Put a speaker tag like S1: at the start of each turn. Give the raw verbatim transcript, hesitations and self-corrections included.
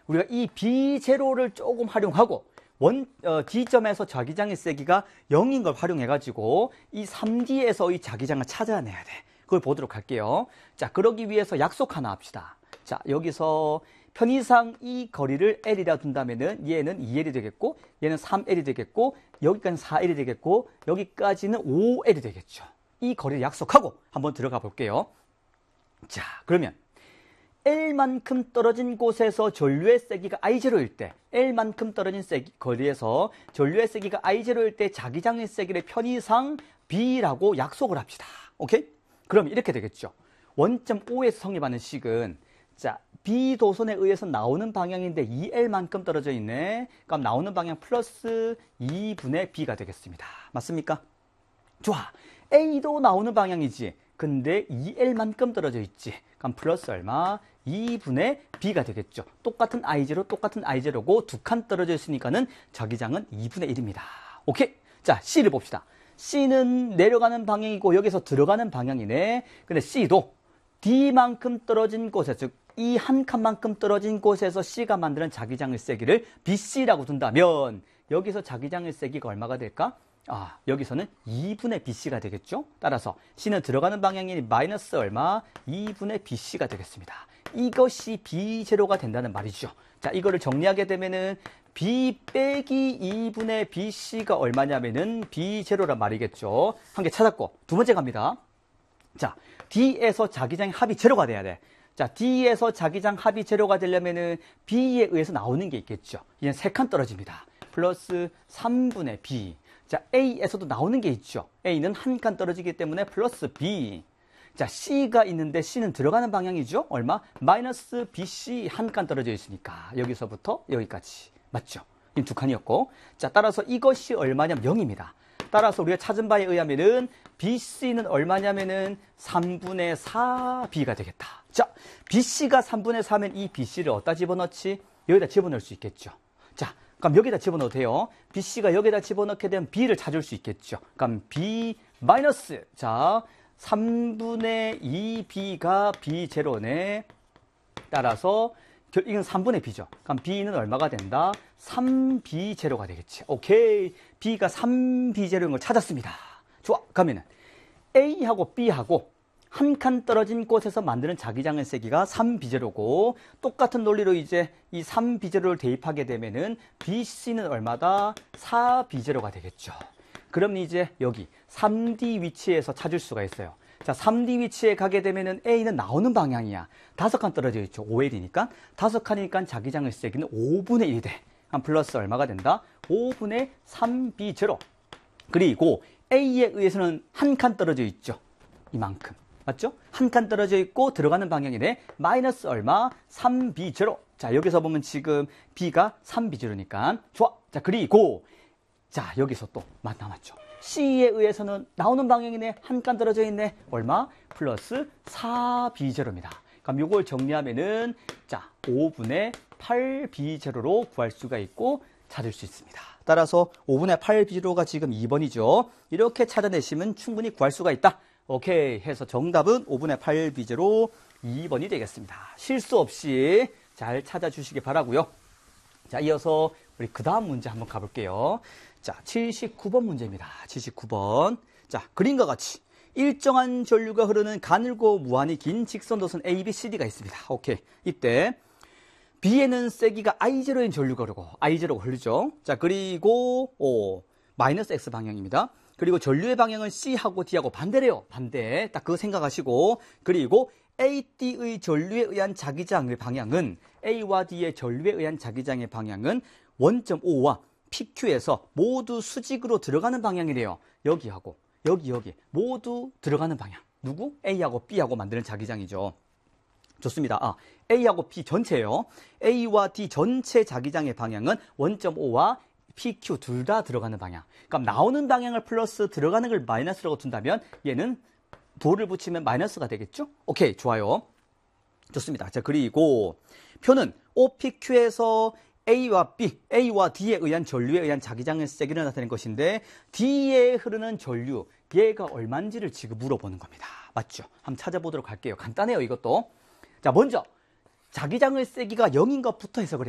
S1: 우리가 이 비 제로를 조금 활용하고 원, 어, D점에서 자기장의 세기가 영인 걸 활용해가지고 이 삼 디에서 이 자기장을 찾아내야 돼. 그걸 보도록 할게요. 자, 그러기 위해서 약속 하나 합시다. 자, 여기서 편의상 이 거리를 L이라 둔다면은 얘는 이 엘이 되겠고, 얘는 삼 엘이 되겠고, 여기까지는 사 엘이 되겠고, 여기까지는 오 엘이 되겠죠. 이 거리를 약속하고 한번 들어가 볼게요. 자, 그러면 L만큼 떨어진 곳에서 전류의 세기가 아이 제로일 때, L만큼 떨어진 세기, 거리에서 전류의 세기가 아이 제로일 때 자기장의 세기를 편의상 B라고 약속을 합시다. 오케이? 그럼 이렇게 되겠죠. 원 점 오에서 성립하는 식은, 자, B 도선에 의해서 나오는 방향인데 이 엘만큼 떨어져 있네. 그럼 나오는 방향 플러스 이분의 B가 되겠습니다. 맞습니까? 좋아. A도 나오는 방향이지. 근데 이 엘만큼 떨어져 있지. 그럼 플러스 얼마? 이분의 B가 되겠죠. 똑같은 아이 제로, 똑같은 아이 제로고 두 칸 떨어져 있으니까는 자기장은 이분의 일입니다. 오케이? 자, C를 봅시다. C는 내려가는 방향이고 여기서 들어가는 방향이네. 근데 C도 D만큼 떨어진 곳에, 즉 이 한 칸만큼 떨어진 곳에서 C가 만드는 자기장의 세기를 비씨라고 둔다면 여기서 자기장의 세기가 얼마가 될까? 아, 여기서는 이분의 비씨가 되겠죠? 따라서 C는 들어가는 방향이 마이너스 얼마? 이분의 비씨가 되겠습니다. 이것이 비 제로가 된다는 말이죠. 자, 이거를 정리하게 되면은 B 빼기 이분의 비씨가 얼마냐면은 비 제로란 말이겠죠. 한 개 찾았고, 두 번째 갑니다. 자, D에서 자기장의 합이 제로가 돼야 돼. 자, D에서 자기장 합이 제로가 되려면은 B에 의해서 나오는 게 있겠죠. 이제 세 칸 떨어집니다. 플러스 삼분의 B. 자, A에서도 나오는 게 있죠. A는 한 칸 떨어지기 때문에 플러스 B. 자, C가 있는데 C는 들어가는 방향이죠. 얼마? 마이너스 비씨 한 칸 떨어져 있으니까 여기서부터 여기까지. 맞죠? 이 두 칸이었고. 자, 따라서 이것이 얼마냐면 영입니다. 따라서 우리가 찾은 바에 의하면은 비씨는 얼마냐면은 삼분의 사 비가 되겠다. 자, 비씨가 삼분의 사면 이 비씨를 어디다 집어넣지? 여기다 집어넣을 수 있겠죠. 자, 그럼 여기다 집어넣어도 돼요. 비씨가 여기다 집어넣게 되면 B를 찾을 수 있겠죠. 그럼 B 마이너스, 자, 삼분의 이 비가 비 제로네. 따라서 이건 삼분의 B죠. 그럼 B는 얼마가 된다? 삼 비 제로가 되겠지. 오케이. B가 삼 비 제로인 걸 찾았습니다. 좋아. 그러면은 A하고 B하고 한 칸 떨어진 곳에서 만드는 자기장의 세기가 삼 비 제로고 똑같은 논리로 이제 이 삼 비 제로를 대입하게 되면은 비씨는 얼마다? 사 비 제로가 되겠죠. 그럼 이제 여기 삼 디 위치에서 찾을 수가 있어요. 자, 삼 디 위치에 가게 되면은 A는 나오는 방향이야. 다섯 칸 떨어져 있죠. 오 엘이니까. 다섯 칸이니까 자기장의 세기는 오분의 일이 돼. 한 플러스 얼마가 된다? 오분의 삼 비 제로. 그리고 A에 의해서는 한 칸 떨어져 있죠. 이만큼. 맞죠? 한 칸 떨어져 있고 들어가는 방향이네. 마이너스 얼마? 삼 비 제로. 자, 여기서 보면 지금 B가 삼 비 제로니까. 좋아. 자, 그리고 자, 여기서 또 남았죠. C에 의해서는 나오는 방향이네. 한 칸 떨어져 있네. 얼마? 플러스 사 비 제로입니다. 그럼 이걸 정리하면은 자, 오분의 팔 비 제로로 구할 수가 있고 찾을 수 있습니다. 따라서 오분의 팔 비 제로가 지금 이 번이죠. 이렇게 찾아내시면 충분히 구할 수가 있다. 오케이 해서 정답은 오분의 팔 비 제로 이 번이 되겠습니다. 실수 없이 잘 찾아주시기 바라고요. 자, 이어서 우리 그 다음 문제 한번 가볼게요. 자, 칠십구 번 문제입니다. 칠십구 번. 자, 그림과 같이 일정한 전류가 흐르는 가늘고 무한히 긴 직선도선 A, B, C, D가 있습니다. 오케이. 이때 B에는 세기가 아이 제로인 전류가 흐르고 아이 제로가 흐르죠. 자, 그리고 오, 마이너스 X 방향입니다. 그리고 전류의 방향은 C하고 D하고 반대래요. 반대. 딱 그거 생각하시고. 그리고 A, D의 전류에 의한 자기장의 방향은 A와 D의 전류에 의한 자기장의 방향은 원 점 오와 피큐에서 모두 수직으로 들어가는 방향이래요. 여기하고 여기 여기 모두 들어가는 방향. 누구? A하고 B하고 만드는 자기장이죠. 좋습니다. 아, A하고 B 전체예요. A와 D 전체 자기장의 방향은 원 점 오와 피큐 둘 다 들어가는 방향. 그럼 나오는 방향을 플러스 들어가는 걸 마이너스라고 둔다면 얘는 도를 붙이면 마이너스가 되겠죠? 오케이, 좋아요. 좋습니다. 자, 그리고 표는 오피큐에서 A와 B, A와 D에 의한 전류에 의한 자기장의 세기를 나타낸 것인데 D에 흐르는 전류, 얘가 얼마인지를 지금 물어보는 겁니다. 맞죠? 한번 찾아보도록 할게요. 간단해요, 이것도. 자, 먼저 자기장의 세기가 영인 것부터 해석을 해요.